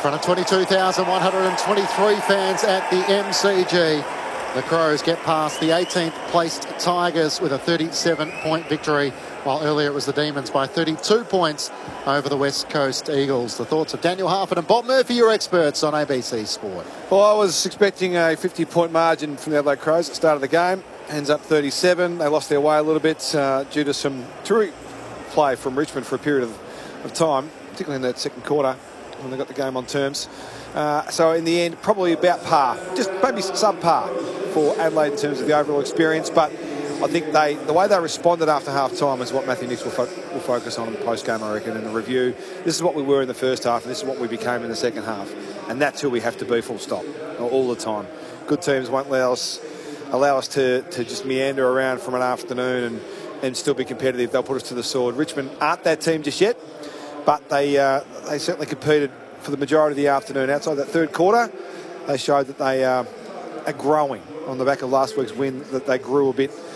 front of 22,123 fans at the MCG. The Crows get past the 18th placed Tigers with a 37-point victory, while earlier it was the Demons by 32 points over the West Coast Eagles. The thoughts of Daniel Harford and Bob Murphy, your experts on ABC Sport. Well, I was expecting a 50-point margin from the Adelaide Crows at the start of the game. Ends up 37. They lost their way a little bit due to some terrific play from Richmond for a period of time, particularly in that second quarter when they got the game on terms. So in the end, probably about par, just maybe subpar for Adelaide in terms of the overall experience. But I think the way they responded after half-time is what Matthew Nicks will focus on in the post-game, I reckon, in the review. This is what we were in the first half, and this is what we became in the second half. And that's who we have to be, full stop, all the time. Good teams won't allow us to just meander around from an afternoon and still be competitive. They'll put us to the sword. Richmond aren't that team just yet, but they certainly competed for the majority of the afternoon. Outside that third quarter, they showed that they are growing on the back of last week's win, that they grew a bit